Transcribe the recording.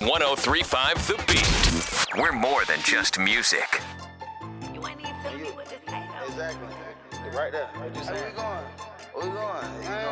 1035 The Beat. We're more than just music. You ain't even telling me what to say, though. Exactly. Right there. What you saying? Where we going? Where we going?